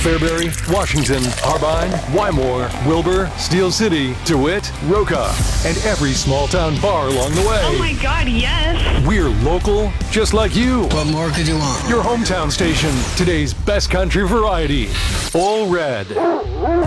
Fairbury, Washington, Harbine, Wymore, Wilbur, Steel City, DeWitt, Roca, and every small town bar along the way. Oh my God, yes. We're local, just like you. What more could you want? Your hometown station, today's best country variety. All Red.